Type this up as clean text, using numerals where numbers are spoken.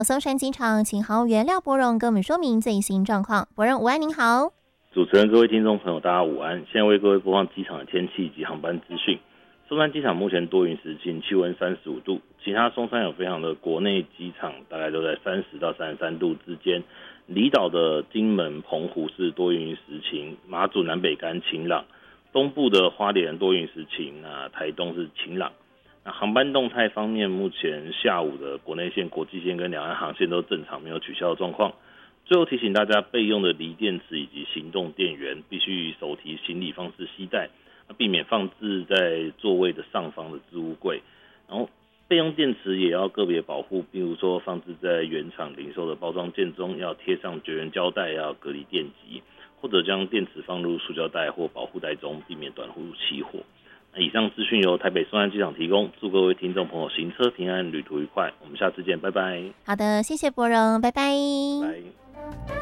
松山机场，请航务员廖伯荣跟我们说明最新状况。伯荣午安，您好。 主持人、各位听众朋友，大家午安。现在为各位播放机场的天气以及航班资讯。松山机场目前多云时晴，气温35度。其他松山有非常的国内机场，大概都在30到33度之间。离岛的金门、澎湖是多云时晴，马祖南北干晴朗，东部的花莲多云时晴，台东是晴朗。那航班动态方面，目前下午的国内线、国际线跟两岸航线都正常，没有取消的状况。最后提醒大家，备用的锂电池以及行动电源必须以手提行李方式携带，避免放置在座位的上方的置物柜。然后备用电池也要个别保护，比如说放置在原厂零售的包装件中，要贴上绝缘胶带，要隔离电极，或者将电池放入塑胶袋或保护袋中，避免短路起火。以上资讯由台北松山机场提供，祝各位听众朋友行车平安，旅途愉快。我们下次见，拜拜。 好的，谢谢伯荣，拜拜。 拜。